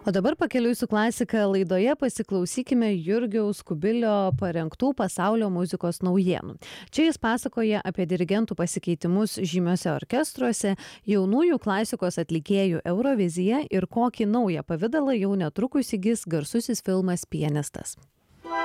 O dabar pakeliui su klasika laidoje pasiklausykime Jurgiaus Kubilio parengtų pasaulio muzikos naujienų. Čia jis pasakoja apie dirigentų pasikeitimus žymiuose orkestruose, jaunųjų klasikos atlikėjų Euroviziją ir kokį naują pavidalą jau netrukus įgis garsusis filmas Pianistas.